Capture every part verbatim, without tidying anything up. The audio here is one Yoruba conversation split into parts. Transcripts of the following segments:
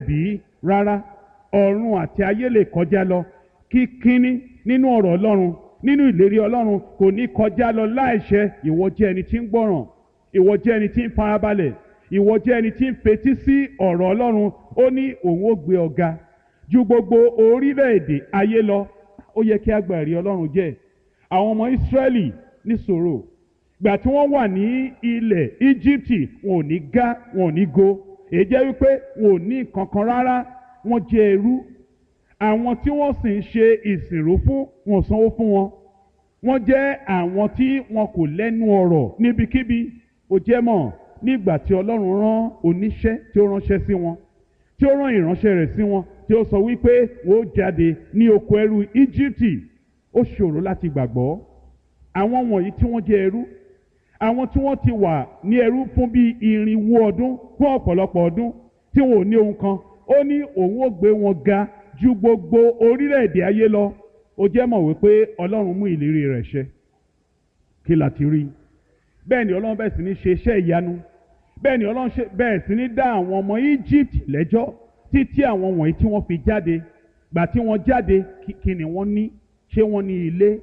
bí rárá, ọ̀run àti ayé lè kọjá lọ, kí kíní nínú ọ̀rọ̀ Ọlọ́run, nínú ìlérí Ọlọ́run kò ní kọjá lọ láìṣẹ. Ìwọ jẹ́ ẹni tí ń gbọ́ràn, ìwọ jẹ́ ẹni tí ń farabalẹ̀, ìwọ jẹ́ ẹni tí ń fetí sí ọ̀rọ̀ Ọlọ́run. Ó ní òun ó gbé ọ̀gá ju gbogbo orílẹ̀-èdè ayé lọ. Ó yẹ kí a gba ẹ̀rí Ọlọ́run jẹ́. Àwọn ọmọ Ísírẹ́lì ní sùúrù. Gbà tí wọ́n wà ní ilẹ̀ Íjíbítì, wọn ò ní gá, wọn ò ní go. Èyí jẹ́ wípé wọn ò ní nǹkan kan rárá. Wọ́n jẹ́ ẹrú. Àwọn tí wọ́n sì ń ṣe ìsìnrú fún, wọn ò sanwó fún wọn. Wọ́n jẹ́ àwọn tí wọn kò lẹ́nu ọ̀rọ̀ níbikíbi. Ó jẹ́ mọ̀ nígbà tí Ọlọ́run rán oníṣẹ́ tí ó ránṣẹ́ sí wọn, tí ó rán ìránṣẹ́ rẹ̀ sí wọn, tí ó sọ wípé wọ́n ó jáde ní oko ẹrú Íjíbítì, ó ṣòro láti gbàgbọ́. Àwọn wọ̀nyí tí wọ́n jẹ́ ẹrú, àwọn tí wọ́n ti wà ní ẹrú fún bí irinwó ọdún, fún ọ̀pọ̀lọpọ̀ ọdún, tí wọn ò ní ohun kan, ó ní òun ó gbé wọn ga ju gbogbo orílẹ̀-èdè ayé lọ. Ó jẹ́ mọ̀ wípé Ọlọ́run mú ìlérí rẹ̀ ṣẹ. Kí la ti rí? Bẹ́ẹ̀ ni Ọlọ́run bẹ̀rẹ̀ sí ní ṣe iṣẹ́ ìyanu. Bẹ́ẹ̀ ni Ọlọ́run bẹ̀rẹ̀ sí ní dá àwọn ọmọ Egypt lẹ́jọ́ títí àwọn wọ̀nyí tí wọ́n fi jáde. Gbà tí wọ́n jáde, kí ni wọ́n ní? Ṣé wọ́n ní ilé?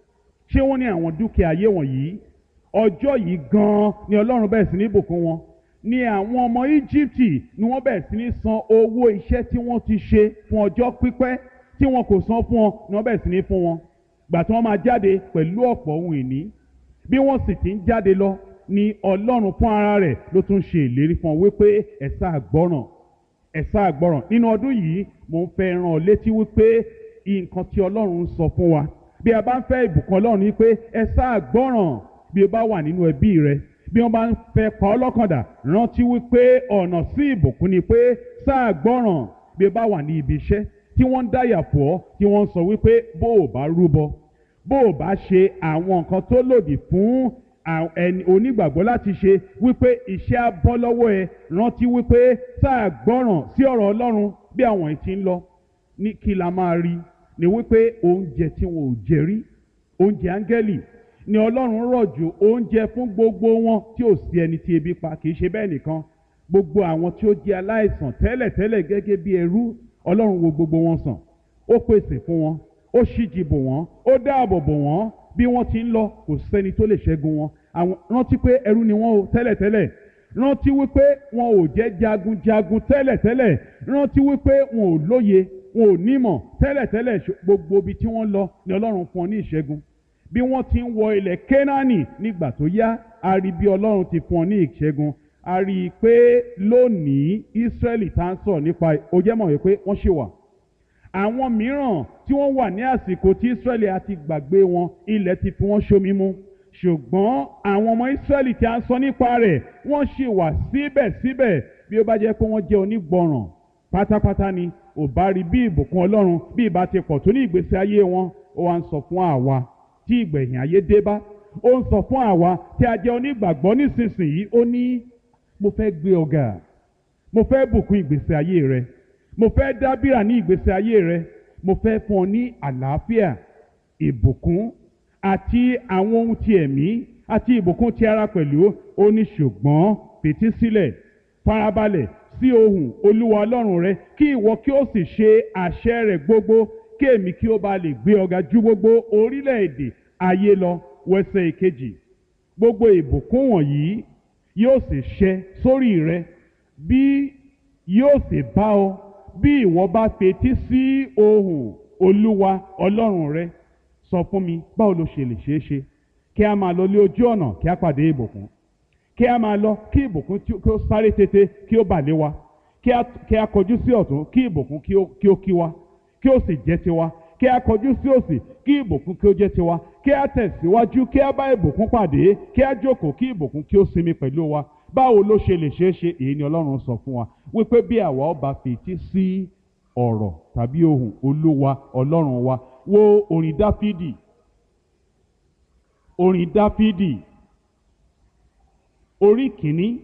Ṣé wọ́n ní àwọn dúkìá ayé wọ̀nyí? Ọjọ́ yìí gan-an ni Ọlọ́run bẹ̀rẹ̀ sí ní bùkún wọn. Ni àwọn ọmọ Egypt ni wọ́n bẹ̀rẹ̀ sí ní san owó iṣẹ́ tí wọ́n ti ṣe fún ọjọ́ pípẹ́ tí wọn kò san fún wọn ni wọ́n bẹ̀rẹ̀ sí ní fún wọn. Gbà tí wọ́n máa jáde pẹ̀lú ọ̀pọ̀ ohun ìní. Bí wọ́n sì ti ń jáde lọ ni Ọlọ́run fún ara rẹ̀ ló tún ṣe ìlérí fún wọn wípé ẹ sáà gbọ́ràn, ẹ sáà gbọ́ràn. Nínú ọdún yìí mo ń fẹ́ rán ọ létí wípé nǹkan tí Ọlọ́run ń sọ fún wa, bí a bá ń fẹ́ ìbùkún Ọlọ́run ni pé ẹ sáà gbọ́ràn. Bí o bá wà nínú ẹbí rẹ, bí wọ́n bá ń fẹ́ pa ọ́ lọ́kàndà, rántí wípé ọ̀nà sí ìbùkún ni pé sáà gbọ́ràn. Bí o bá wà ní ibi iṣẹ́ tí wọ́n ń dáyà fún ọ, tí wọ́n ń sọ wípé bó o bá rúbọ, bó o bá ṣe àwọn nǹkan tó lòdì fún ẹni onígbàgbọ́ láti ṣe, wípé iṣẹ́ á bọ́ lọ́wọ́ ẹ, rántí wípé sáà gbọ́ràn sí ọ̀rọ̀ Ọlọ́run. Bí àwọn yìí ti ń lọ, ní kí la máa rí ni wípé oúnjẹ tí wọn ò jẹ rí, oúnjẹ áńgẹ́lì ni Ọlọ́run rọ̀jò oúnjẹ fún gbogbo wọn tí ò sí ẹni tí ebi pa. Kì í ṣe bẹ́ẹ̀ nìkan, gbogbo àwọn tí ó jẹ́ aláìsàn tẹ́lẹ̀tẹ́lẹ̀ gẹ́gẹ́ bí ẹrú, Ọlọ́run wo gbogbo wọn sàn. Ó pèsè fún wọn, ó ṣíji bò wọ́n, ó dáàbò bò wọ́n. Bí wọ́n ti ń lọ, kò sẹ́ni tó lè ṣẹ́gun wọn. Àwọn rántí pé ẹrú ni wọ́n o tẹ́lẹ̀tẹ́lẹ̀. Rántí wípé wọn ò jẹ́ jagunjagun tẹ́lẹ̀tẹ́lẹ̀. Rántí wípé wọn ò lóye, wọn ò nímọ̀ tẹ́lẹ̀tẹ́lẹ̀. Gbogbo ibi tí wọ́n lọ ni Ọlọ́run fún wọn ní ìṣẹ́gun. Bí wọ́n ti ń wọ ilẹ̀ Kénáánì nígbà tó yá, a rí bí Ọlọ́run ti fún wọn ní ìṣẹ́gun. A rí i pé lónìí Ísírẹ́lì tá ń sọ̀rọ̀ nípa, ó jẹ́ mọ̀ wípé wọ́n ṣì wà. Àwọn mìíràn tí wọ́n wà ní àsìkò tí Ísírẹ́lì àti gbàgbé wọn, ilẹ̀ ti fi wọ́n ṣomi mu. Ṣùgbọ́n àwọn ọmọ Ísírẹ́lì tí a ń sọ nípa rẹ̀, wọ́n ṣì wà síbẹ̀síbẹ̀. Bí ó bá jẹ́ pé wọ́n jẹ́ onígbọràn pátápátá ni, ò bá rí bí ìbùkún Ọlọ́run bí ìbá ti pọ̀ tó ní ìgbésí ayé wọn. Ó wá ń sọ fún àwa tí ìgbẹ̀yìn ayé dé bá, ó ń sọ fún àwa tí a jẹ́ onígbàgbọ́ nísinsìnyí. Ó ní mo fẹ́ gbé ọ ga, mo fẹ́ bùkún ìgbésí ayé rẹ, mo fẹ́ dábìrà ní ìgbésí ayé rẹ, mo fẹ́ fún ọ ní àlàáfíà, ìbùkún àti àwọn ohun ti ẹ̀mí àti ìbùkún ti ara pẹ̀lú. Ó ní ṣùgbọ́n fetí sílẹ̀, farabalẹ̀ sí ohùn Olúwa Ọlọ́run rẹ, kí ìwọ kí ó sì ṣe àṣẹ rẹ̀ gbogbo, kí èmi kí ó bá lè gbé ọ ga ju gbogbo orílẹ̀-èdè ayé lọ. Wẹsẹ̀ ìkejì, gbogbo ìbùkún wọ̀nyí yóò sì ṣẹ sórí rẹ, bí yóò sì bá ọ bí ìwọ bá fetí sí ohùn Olúwa Ọlọ́run rẹ. Sọ fún mi, báwo ló ṣe lè ṣeé ṣe kí a máa lọ lé ojú ọ̀nà kí a pàdé ìbùkún, kí a máa lọ kí ìbùkún kí ó sáré tètè kí ó bà lé wa, kí a kọjú sí ọ̀tún kí ìbùkún kí ó kí wa, kí ó sì jẹ́ tiwa, kí a kọjú sí òsì kí ìbùkún kí ó jẹ́ tiwa, kí a tẹ̀síwájú kí a bá ìbùkún pàdé, kí a jókòó kí ìbùkún kí ó sinmi pẹ̀lú wa. Báwo ló ṣe lè ṣeé ṣe? Èyí ni Ọlọ́run sọ fún wa wípé bí àwa ó bá fetí sí ọ̀rọ̀ tàbí ohùn Olúwa Ọlọ́run wa. Wo orin Dáfídì, orin Dáfídì orí kìíní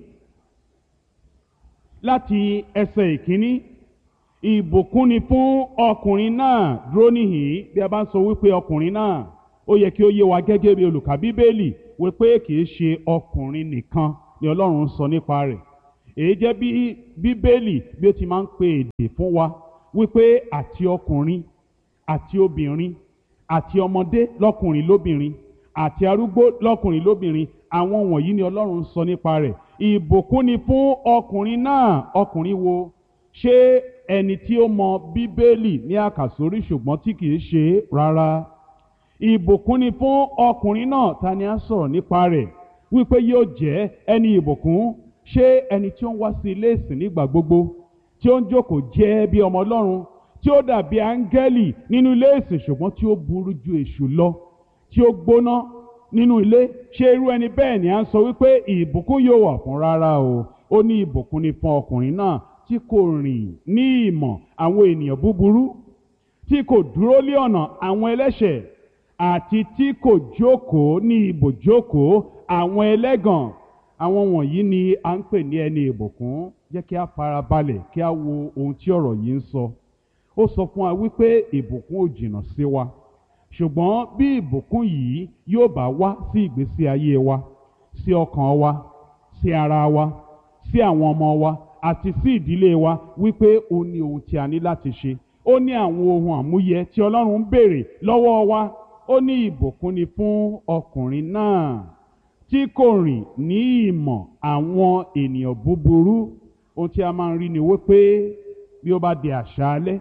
láti ẹsẹ̀ ìkíní. Ìbùkún ni fún ọkùnrin náà. Dúró níhìn-ín. Bí a bá ń sọ wípé ọkùnrin náà, ó yẹ kí ó yé wa gẹ́gẹ́ bí olùkà Bíbélì wípé kì í ṣe ọkùnrin nìkan ni Ọlọ́run sọ nípa rẹ̀. èyí jẹ́ bí bíbélì bí ó ti máa ń pe èdè fún wa wípé àti ọkùnrin àti obìnrin àti ọmọdé lọ́kùnrin lóbìnrin àti arúgbó lọ́kùnrin lóbìnrin àwọn wọ̀nyí ni Ọlọ́run sọ nípa rẹ̀. Ìbùkún ni fún ọkùnrin náà. Ọkùnrin wo? Ṣé ẹni tí ó mọ bíbélì ní àkàsórí ṣùgbọ́n tí kìí ṣe é? Rárá. Ìbùkún ni fún ọkùnrin náà. Ta ni a sọ̀rọ̀ nípa rẹ̀ wípé yóò jẹ́ ẹni ìbùkún? Ṣé ẹni tí ó ń wá sí ilé ìsìn nígbà gbogbo, tí ó ń jókòó jẹ́ bí ọmọ Ọlọ́run, tí ó dàbí áńgẹ́lì nínú ilé ìsìn ṣùgbọ́n tí ó burú ju èṣù lọ, tí ó gbóná nínú ilé? Ṣé irú ẹni bẹ́ẹ̀ ni à ń sọ wípé ìbùkún yóò wà fún? Rárá o. Ó ní ìbùkún ni fún ọkùnrin náà tí kò rìn ní ìmọ̀ àwọn ènìyàn búburú, tí kò dúró lé ọ̀nà àwọn ẹlẹ́ṣẹ̀, àti tí kò jókòó ní ibùjókòó àwọn ẹlẹ́gàn. Àwọn wọ̀nyí ni à ń pè ní ẹni ìbùkún. Jẹ́ kí a fara balẹ̀ kí a wo ohun tí ọ̀rọ̀ yìí ń sọ. Ó sọ fún wa wípé ìbùkún ò jìnnà sí wa, ṣùgbọ́n bí ìbùkún yìí yóò bá wá sí ìgbésí ayé wa, sí ọkàn wa, sí ara wa, sí àwọn ọmọ wa àti sí ìdílé wa, wípé ó ní ohun tí a ní láti ṣe. Ó ní àwọn ohun àmúyẹ tí Ọlọ́run ń béèrè lọ́wọ́ wa. Ó ní ìbùkún ni fún ọkùnrin náà tí kò rìn ní ìmọ̀ àwọn ènìyàn búburú. Ohun tí a máa ń rí ni wípé bí ó bá di àṣálẹ́,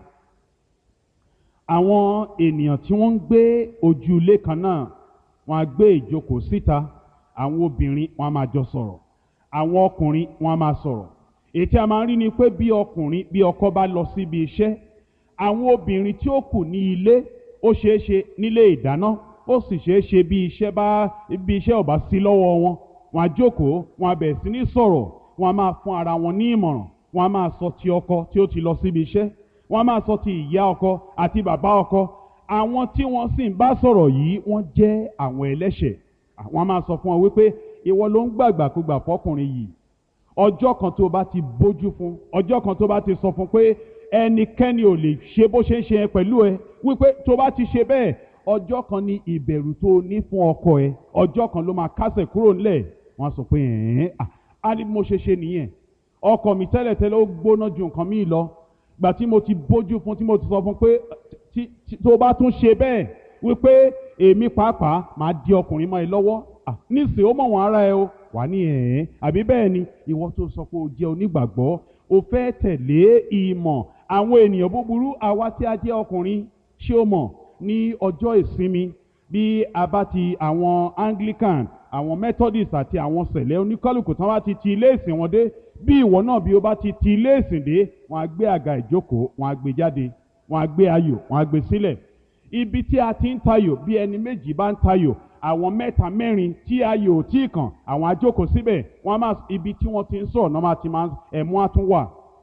àwọn ènìyàn tí wọ́n ń gbé ojú ilé kan náà, wọ́n á gbé ìjókòó síta. Àwọn obìnrin wọ́n á máa jọ sọ̀rọ̀, àwọn ọkùnrin wọ́n á máa sọ̀rọ̀. Èyí tí a máa ń rí ni pé bí ọkùnrin bí ọkọ bá lọ síbi iṣẹ́, àwọn obìnrin tí ó kù ní ilé, ó ṣeé ṣe nílé ìdáná, ó sì ṣeé ṣe bí iṣẹ́ bá bí iṣẹ́ ò bá sí lọ́wọ́ wọn, wọ́n á jókòó, wọ́n á bẹ̀rẹ̀ sí ní sọ̀rọ̀, wọ́n á máa fún ara wọn ní ìmọ̀ràn, wọ́n á máa sọ ti ọkọ tí ó ti lọ síbi iṣẹ́, wọ́n á máa sọ ti ìyá ọkọ àti bàbá ọkọ. Àwọn tí wọ́n sì ń bá sọ̀rọ̀ yìí wọ́n jẹ́ àwọn ẹlẹ́ṣẹ̀. Wọ́n á máa sọ fún wọn wípé ìwọ ló ń gbàgbàkúgbà fọkùnrin yìí. Ọjọ́ kan tó bá ti bójú fún, ọjọ́ kan tó bá ti sọ fún pé ẹnikẹ́ni ò lè ṣe bó ṣe ń ṣe pẹ̀lú ẹ, wípé tó bá ti ṣe bẹ́ẹ̀, ọjọ́ kan ni ìbẹ̀rù tó ní fún ọkọ ẹ, ọjọ́ kan ló máa kásẹ̀ kúrò ńlẹ̀. Wọ́n á sọ pé ẹ̀ẹ́n á ní mo ṣe ṣe nìyẹn. Ọkọ mi tẹ́lẹ̀tẹ́lẹ̀ ó gbóná ju nǹkan míì lọ. Gbà tí mo ti bójú fún, tí mo ti sọ fún pé tó bá tún ṣe bẹ́ẹ̀, wípé èmi pàápàá máa di ọkùnrin mọ́ ẹ lọ́wọ́. Nísìnyí ó mọ̀ wọ́n ara ẹ o. Wà ní ẹ̀ẹ́n àbí bẹ́ẹ̀ ni ìwọ tó sọ pé o jẹ́ onígbàgbọ́, o fẹ́ tẹ̀lé ìmọ̀ àwọn ènìyàn búburú. Àwa tí a jẹ́ ọkùnrin, ṣé o mọ̀ ní ọjọ́ ìsinmi bí a bá ti àwọn Anglican, àwọn Methodist àti àwọn sẹ̀lẹ̀ oníkálùkù tán bá ti ti ilé ìsìn wọn dé, bí ìwọ náà bí o bá ti ti ilé ìsìn dé, wọ́n á gbé àga ìjókòó, wọ́n á gbé jáde, wọ́n á gbé ayò, wọ́n á gbé sílẹ̀. Ibi tí a ti ń tayò, bí ẹni méjì bá ń tayò, àwọn mẹ́ta mẹ́rin tí ayò ò tí ì kàn, àwọn á jókòó síbẹ̀. Wọ́n á máa ibi tí wọ́n ti ń sọ̀rọ̀ náà máa ti máa ẹ̀mú á tún wà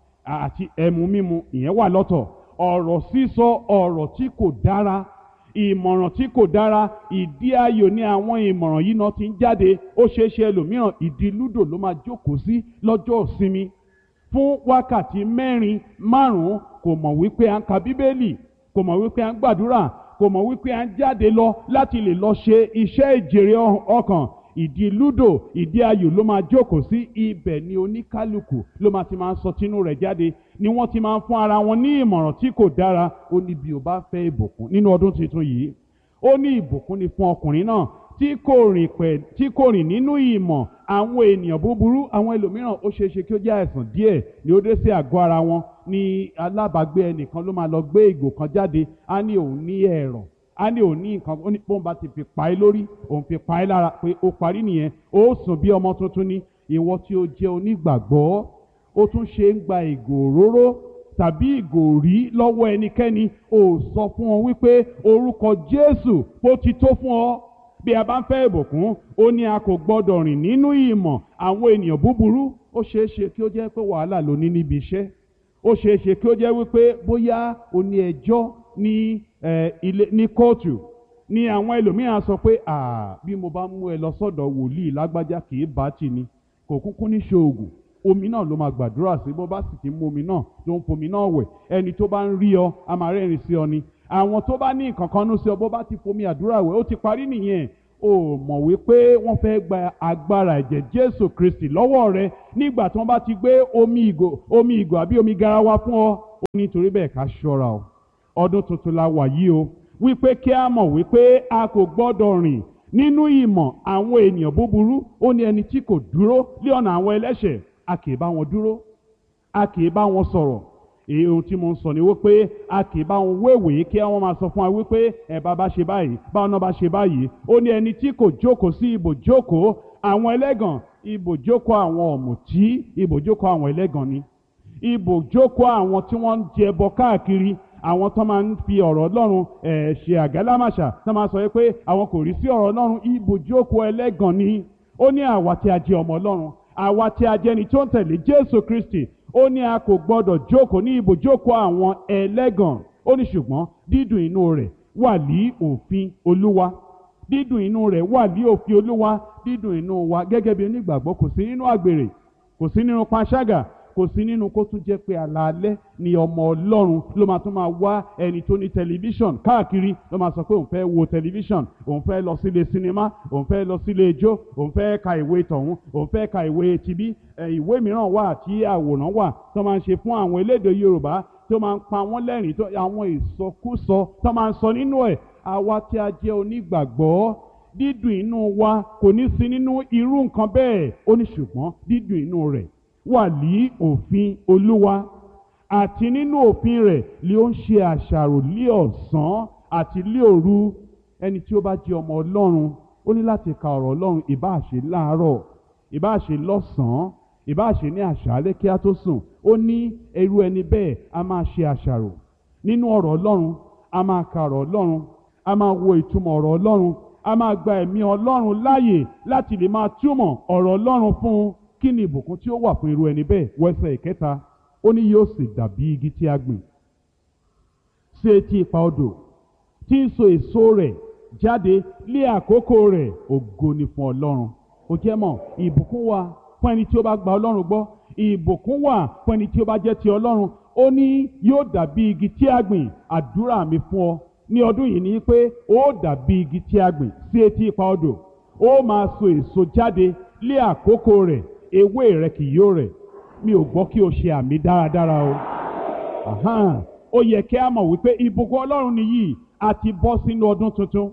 àti ẹ̀mú mímu, ìyẹn wà lọ́tọ̀. Ọ̀rọ̀ sísọ ọ̀rọ̀ tí kò dára, ìmọ̀ràn tí kò dára, ìdí ayò ní àwọn ìmọ̀ràn yìí náà ti ń jáde. Ó ṣeé ṣe ẹlòmíràn ìdí lúdò ló máa jókòó sí lọ́jọ́ ìsinmi fún wákàtí mẹ́rin márùn-ún. Kò mọ̀ wípé à ń ka bíbélì, kò mọ̀ wípé à ń gbàdúrà, kò mọ̀ wípé à ń jáde lọ láti lè lọ ṣe iṣẹ́ ìjèrè ọkàn. Ìdí lúdò, ìdí ayò ló máa jókòó sí. Ibẹ̀ ni oníkálukú ló máa ti máa ń sọ tinú rẹ̀ jáde, ni wọ́n ti máa ń fún ara wọn ní ìmọ̀ràn tí kò dára. Ó ní bí o bá fẹ́ ìbùkún nínú ọdún tuntun yìí, ó ní ìbùkún ni fún ọkùnrin náà tí kò rìn pẹ̀ tí kò rìn nínú ìmọ̀ àwọn ènìyàn búburú. Àwọn ẹlòmíràn ó ṣeé ṣe kí ó jẹ́ àìsàn díẹ̀ ni ó dé sí àgọ́ ara wọn. Ní alábàágbé ẹnìkan ló máa lọ gbé ìgò kan jáde, á ní òun ní ẹ̀rọ̀, á ní òun ní nǹkan, ó ní bóun bá ti fi pa é lórí, òun fi pa é lára, pé ó parí nìyẹn, ó sùn bí ọmọ tuntun ni. Ìwọ tí ó jẹ́ onígbàgbọ́, ó tún ṣe ń gba ìgò òróró tàbí ìgò rí lọ́wọ́ ẹnikẹ́ni, ó sọ fún wọn wípé orúkọ Jésù bó ti tó fún ọ. Bí a bá ń fẹ́ ìbùkún, ó ní a kò gbọdọ̀ rìn nínú ìmọ̀ àwọn ènìyàn búburú. Ó ṣeé ṣe kí ó jẹ́ pé wàhálà ló ní níbi iṣẹ́. Ó ṣeé ṣe kí ó jẹ́ wípé bóyá o ní ẹjọ́ ní ilé ní kóòtù, ní àwọn ẹlòmíràn sọ pé à bí mo bá mú ẹ lọ sọ́dọ̀ wòlíì lágbájá kì í bá tì ní, kò kúkú ní ṣoògùn, omi náà ló máa gbàdúrà sí, bó bá sì ti mú omi náà ló ń fomi náà wẹ̀. Ẹni tó bá ń rí ọ a máa rẹ́rìn sí ọ ni. Àwọn tó bá ní nǹkan kan nú sí ọ, bó bá ti fomi àdúrà wẹ̀, ó ti parí nìyẹn. o mọ̀ wípé wọ́n fẹ́ gba agbára ẹ̀jẹ̀ Jésù Kristi lọ́wọ́ rẹ nígbà tí wọ́n bá ti gbé omi ìgò omi ìgò àbí omi garawa fún ọ. Ó ní torí bẹ́ẹ̀ ká ṣọ́ra o, ọdún tuntun la wà yìí o, wípé kí a mọ̀ wípé a kò gbọ́dọ̀ rìn nínú ìmọ̀ àwọn ènìyàn búburú. Ó ní ẹni tí kò dúró lé ọ̀nà àwọn ẹlẹ́ṣẹ̀, a kì í bá wọn dúró, a kì í bá wọn sọ̀rọ̀. Èyí ohun tí mo ń sọ ni wípé a kì í bá wọn wéwèé kí wọ́n máa sọ fún wa wípé ẹ bá bá ṣe báyìí, báwọn náà bá ṣe báyìí. Ó ní ẹni tí kò jókòó sí ibùjókòó àwọn ẹlẹ́gàn, ibùjókòó àwọn ọ̀mùtí, ibùjókòó àwọn ẹlẹ́gàn ni. Ibùjókòó àwọn tí wọ́n ń jẹbọ káàkiri, àwọn tó máa ń fi ọ̀rọ̀ Ọlọ́run ẹ̀ ṣe àgálámàṣà, tó máa sọ pé àwọn kò rí sí ọ̀rọ̀ Ọlọ́run, ibùjókòó ẹlẹ́gàn ni. Ó ní àwa tí a jẹ́ ọmọ Ọlọ́run, àwa tí a jẹ́ ni tó ń tẹ̀lé Jésù Kristi, ó ní a kò gbọdọ̀ jókòó ní ibùjókòó àwọn ẹlẹ́gàn. Ó ní ṣùgbọ́n dídùn inú rẹ̀ wà ní òfin Olúwa, dídùn inú rẹ̀ wà ní òfin Olúwa. Dídùn inú wa gẹ́gẹ́ bí onígbàgbọ́ kò sí nínú àgbèrè, kò sí nínú panṣágà, kò sí nínú kó tún jẹ́ pé alaalẹ́ ni ọmọ Ọlọ́run ló máa tún máa wá ẹni tó ní tẹlifíṣàn káàkiri, ló máa sọ pé òun fẹ́ wo tẹlifíṣàn, òun fẹ́ lọ sílé sinimá, òun fẹ́ lọ sílé ijó, òun fẹ́ ka ìwé tọ̀hún, òun fẹ́ ka ìwé tibí. Ìwé mìíràn wà tí àwòrán wà tó máa ń ṣe fún àwọn elédè Yorùbá tó máa ń pa wọ́n lẹ́rìn, tó àwọn ìsọkúsọ tó máa ń sọ nínú ẹ̀. Àwa tí a jẹ́ onígbàgbọ́, dídùn inú wa kò ní sí nínú irú nǹkan bẹ́ẹ̀. Ó ní ṣùgbọ́n dídùn inú rẹ̀ wà ní òfin Olúwa, àti nínú òfin rẹ̀ ni ó ń ṣe àṣàrò lé ọ̀sán àti lé òru. Ẹni tí ó bá jẹ́ ọmọ Ọlọ́run, ó ní láti ka ọ̀rọ̀ Ọlọ́run, ìbá ṣe láàárọ̀, ìbá ṣe lọ́sàn-án, ìbá ṣe ní àṣálẹ́ kí a tó sùn. Ó ní irú ẹni bẹ́ẹ̀ a máa ṣe àṣàrò nínú ọ̀rọ̀ Ọlọ́run, a máa ka ọ̀rọ̀ Ọlọ́run, a máa wo ìtumọ̀ ọ̀rọ̀ Ọlọ́run, a máa gba ẹ̀mí Ọlọ́run láàyè láti lè máa túmọ̀ ọ̀rọ̀ Ọlọ́run fún un. Kí ni ìbùkún tí ó wà fún irú ẹni bẹ́ẹ̀? Wẹ́sẹ̀ ìkẹta, ó ní yóò sì dàbí igi tí a gbìn sí etí ipa odò, tí ń so èso rẹ̀ jáde lé àkókò rẹ̀. Ògo ni fún Ọlọ́run. Ó jẹ́ mọ̀, ìbùkún wà fún ẹni tí ó bá gba Ọlọ́run gbọ́, ìbùkún wà fún ẹni tí ó bá jẹ́ ti Ọlọ́run. Ó ní yóò dàbí igi tí a gbìn. Àdúrà mi fún ọ ní ọdún yìí ni pé ó dàbí igi tí a gbìn sí etí ipa odò, ó máa so èso jáde lé àkókò rẹ̀, ewé rẹ̀ kì yóò rẹ̀. Mi ò gbọ́ kí o ṣe àmì dáradára o. Àhán, ó yẹ kí a mọ̀ wípé ìbùkún Ọlọ́run nìyí. A ti bọ́ sínú ọdún tuntun,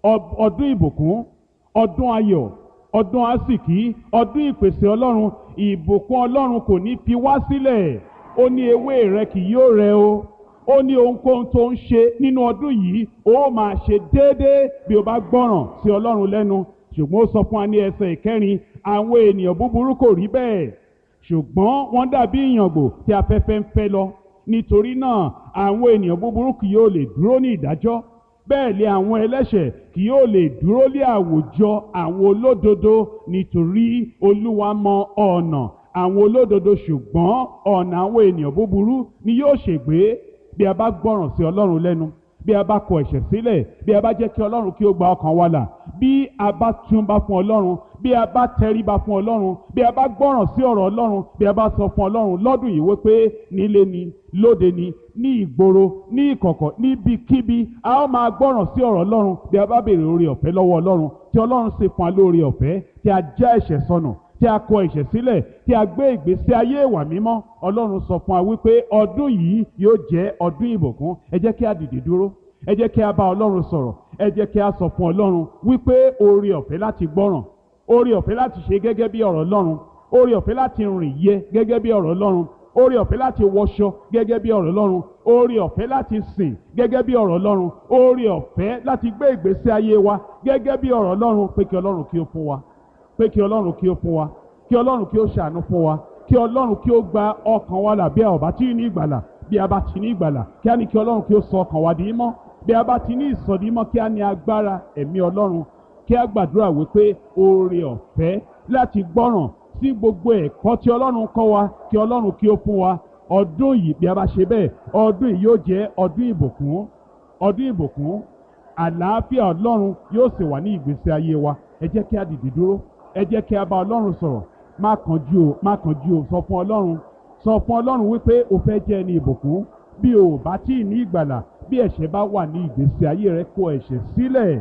ọdún ìbùkún, ọdún ayọ̀, ọdún àsìkí, ọdún ìpèsè Ọlọ́run. Ìbùkún Ọlọ́run kò ní fi wá sílẹ̀. Ó ní ewé rẹ̀ kì yóò rẹ̀ o. Ó ní ohunkóhun tó ń ṣe nínú ọdún yìí, ó máa ṣe déédéé bí o bá gbọ́ràn sí Ọlọ́run lẹ́nu. Ṣùgbọ́n ó sọ fún wa ní ẹsẹ̀ ìkẹrin, àwọn ènìyàn búburú kò rí bẹ́ẹ̀, ṣùgbọ́n wọ́n dàbí ìyàngbò tí afẹ́fẹ́ ń fẹ́ lọ. Nítorí náà àwọn ènìyàn búburú kì yóò lè dúró ní ìdájọ́, bẹ́ẹ̀ lé àwọn ẹlẹ́ṣẹ̀ kì yóò lè dúró lé àwùjọ àwọn olódodo. Nítorí Olúwa mọ ọ̀nà àwọn olódodo, ṣùgbọ́n ọ̀nà àwọn ènìyàn búburú ni yóò ṣègbé. Bí a bá gbọ́ràn sí Ọlọ́run lẹ́nu, bí a bá kọ ẹ̀ṣẹ̀ sílẹ̀, bí a bá jẹ́ kí Ọlọ́run kí ó gba ọkàn wa là, bí a bá túnbá fún Ọlọ́run, bí a bá tẹríba fún Ọlọ́run, bí a bá gbọ́ràn sí ọ̀rọ̀ Ọlọ́run, bí a bá sọ fún Ọlọ́run lọ́dún yìí wípé nílé ni, lóde ni, ní ìgboro, ní ìkọ̀kọ̀, níbikíbi a ó máa gbọ́ràn sí ọ̀rọ̀ Ọlọ́run. Bí a bá béèrè oore ọ̀fẹ́ lọ́wọ́ Ọlọ́run, tí Ọlọ́run sì fún wa lóore ọ̀fẹ́, tí a já ẹ̀ṣẹ̀ sọnù, tí a kọ ẹ̀ṣẹ̀ sílẹ̀, tí a gbé ìgbésí ayé ìwà mímọ́, Ọlọ́run sọ fún wa wípé ọdún yìí yóò jẹ́ ọdún ìbùkún. Ẹ jẹ́ kí a dìde dúró, ẹ jẹ́ kí a bá Ọlọ́run sọ̀rọ̀, ẹ jẹ́ kí a sọ fún Ọlọ́run wípé oore ọ̀fẹ́ láti gbọ́ràn, oore ọ̀fẹ́ láti ṣe gẹ́gẹ́ bí ọ̀rọ̀ Ọlọ́run, oore ọ̀fẹ́ láti rìn yẹ gẹ́gẹ́ bí ọ̀rọ̀ Ọlọ́run, oore ọ̀fẹ́ láti wọṣọ gẹ́gẹ́ bí ọ̀rọ̀ Ọlọ́run, oore ọ̀fẹ́ láti sìn gẹ́gẹ́ bí ọ̀rọ̀ Ọlọ́run, oore ọ̀fẹ́ láti gbé ìgbésí ayé wa gẹ́gẹ́ bí ọ̀rọ̀ Ọlọ́run. Pé kí Ọlọ́run kí ó fún wa, pé kí Ọlọ́run kí ó fún wa, kí Ọlọ́run kí ó ṣàánú fún wa, kí Ọlọ́run kí ó gba ọkàn wa là bí a ò bá tí ní ìgbàlà. Bí a bá ti ní ìgbàlà, kí á ní kí Ọlọ́run kí ó sọ ọkàn wa di mímọ́. Bí a bá ti ní ìsọdi mímọ́, kí á ní agbára ẹ̀mí Ọlọ́run. Kí á gbàdúrà wípé oore ọ̀fẹ́ láti gbọ́ràn sí gbogbo ẹ̀kọ́ tí Ọlọ́run kọ́ wa, kí Ọlọ́run kí ó fún wa. Ọdún yìí, bí a bá ṣe bẹ́ẹ̀, ọdún yìí yóò jẹ́ ọdún ìbùkún, ọdún ìbùkún. Àlàáfíà Ọlọ́run yóò sì wà ní ìgbésí ayé wa. Ẹ jẹ́ kí a dìde dúró, ẹ jẹ́ kí a bá Ọlọ́run sọ̀rọ̀. Má kánjú o, má kánjú o, sọ fún Ọlọ́run, sọ fún Ọlọ́run wípé o fẹ́ jẹ́ ẹni ìbùkún. Bí o bá tí ì ní ìgbàlà, bí ẹ̀ṣẹ̀ bá wà ní ìgbésí ayé rẹ, kó ẹ̀ṣẹ̀ sílẹ̀,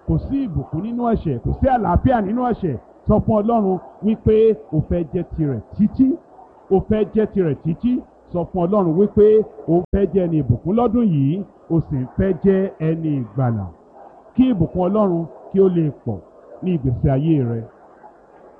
kò sí ìbùkún nínú ẹ̀ṣẹ̀, kò sí àlàáfíà nínú ẹ̀ṣẹ̀. Sọ fún Ọlọ́run wípé o fẹ́ jẹ́ tirẹ̀ títí, o fẹ́ jẹ́ tirẹ̀ títí. Sọ fún Ọlọ́run wípé o fẹ́ jẹ́ ẹni ìbùkún lọ́dún yìí, o sì fẹ́ jẹ́ ẹni ìgbàlà. Kí ìbùkún Ọlọ́run kí ó lè pọ̀ ní ìgbésí ayé rẹ.